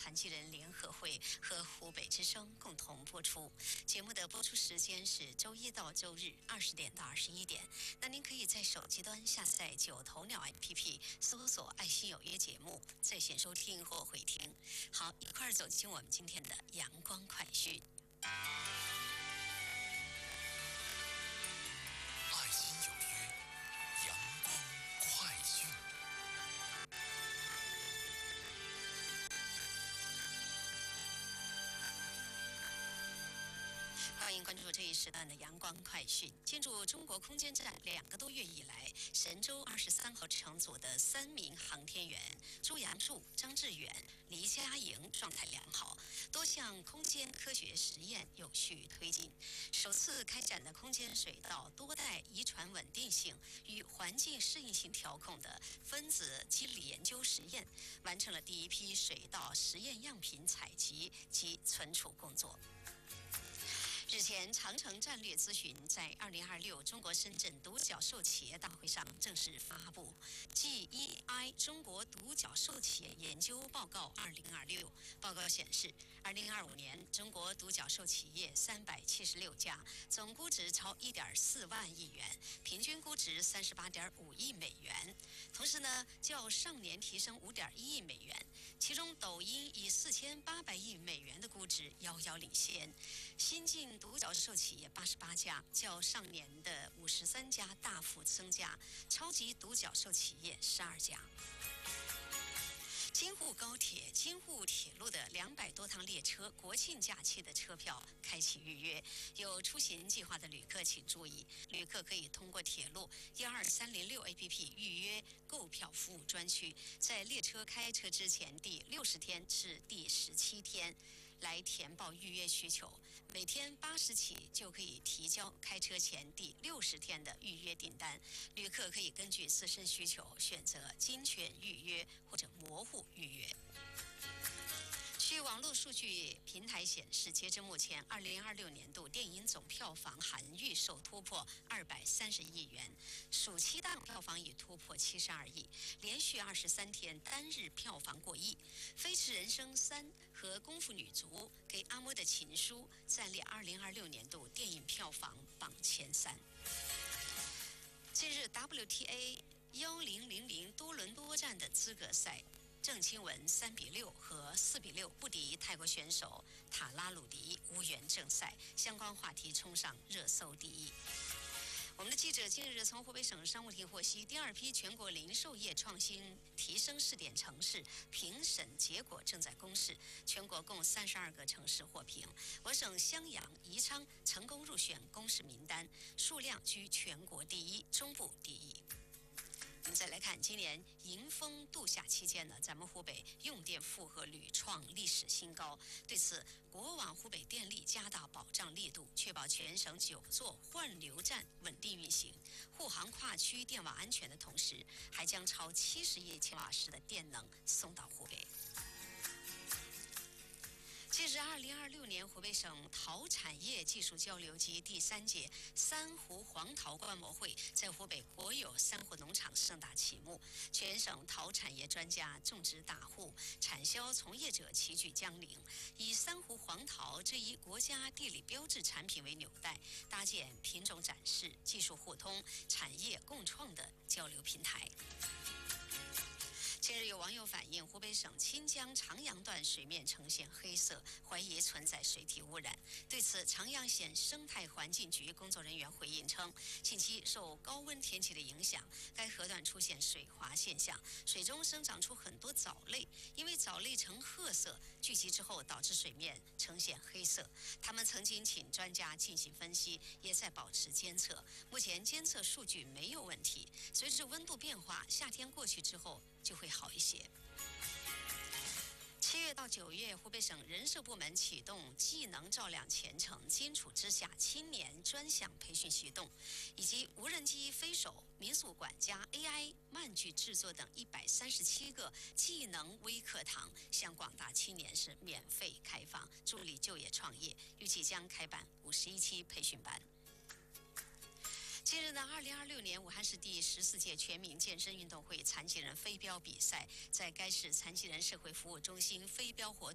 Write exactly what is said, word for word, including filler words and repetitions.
残疾人联合会和湖北之声共同播出。节目的播出时间是周一到周日二十点到二十一点。那您可以在手机端下载九头鸟 A P P， 搜索“爱心有约”节目，在线收听或回听。好，一块儿走进我们今天的阳光快讯。 爱心有约，阳光快讯。 欢迎关注这一时段的阳光快讯。进驻中国空间站两个多月以来，神舟二十三号乘组的三名航天员朱杨柱、张志远、黎佳莹状态良好，多项空间科学实验有序推进。首次开展的空间水道多代遗传稳定性与环境适应性调控的分子机理研究实验，完成了第一批水道实验样品采集及存储工作。日前，长城战略咨询在二零二六中国深圳独角兽企业大会上正式发布 G E I 中国独角兽企业研究报告二零二六。报告显示，二零二五年中国独角兽企业三百七十六家，总估值超一点四万亿元，平均估值三十八点五亿美元。同时呢，较上年提升五点一亿美元。其中，抖音以四千八百亿美元的估值遥遥领先。新晋独角兽企业八十八家，较上年的五十三家大幅增加，超级独角兽企业十二家。京沪高铁、京沪铁路的两百多趟列车国庆假期的车票开启预约，有出行计划的旅客请注意，旅客可以通过铁路一二三零六 A P P 预约购票服务专区，在列车开车之前第六十天至第十七天来填报预约需求，每天八十起就可以提交开车前第六十天的预约订单。旅客可以根据自身需求选择精选预约或者模糊预约。据网络数据平台显示，截至目前，二零二六年度电影总票房含预售突破二百三十亿元，暑期档票房已突破七十二亿，连续二十三天单日票房过亿。《飞驰人生三》和《功夫女足》给阿嬷的情书暂列二零二六年度电影票房榜前三。近日 W T A 一零零零多伦多站的资格赛，郑钦文三比六和四比六不敌泰国选手塔拉鲁迪，无缘正赛。相关话题冲上热搜第一。我们的记者近日从湖北省商务厅获悉，第二批全国零售业创新提升试点城市评审结果正在公示，全国共三十二个城市获评，我省襄阳、宜昌成功入选公示名单，数量居全国第一，中部第一。我们再来看，今年迎风度夏期间呢，咱们湖北用电负荷屡创历史新高。对此，国网湖北电力加大保障力度，确保全省九座换流站稳定运行，护航跨区电网安全的同时，还将超七十亿千瓦时的电能送到湖北。近日，二零二六年湖北省陶产业技术交流及第三届三湖黄陶观摩会在湖北国有三湖农场盛大启幕，全省陶产业专家、种植大户、产销从业者齐聚江陵，以三湖黄陶这一国家地理标志产品为纽带，搭建品种展示、技术互通、产业共创的交流平台。近日有网友反映，湖北省清江长阳段水面呈现黑色，怀疑存在水体污染。对此，长阳县生态环境局工作人员回应称，近期受高温天气的影响，该河段出现水滑现象，水中生长出很多藻类，因为藻类呈褐色，聚集之后导致水面呈现黑色。他们曾经请专家进行分析，也在保持监测。目前监测数据没有问题，随着温度变化，夏天过去之后就会好一些。七月到九月，湖北省人社部门启动技能照亮前程、荆楚之下青年专项培训行动，以及无人机飞手、民宿管家、A I 漫剧制作等一百三十七个技能微课堂，向广大青年是免费开放，助力就业创业。预计将开办五十一期培训班。近日呢，二零二六年武汉市第十四届全民健身运动会残疾人飞镖比赛在该市残疾人社会服务中心飞镖活动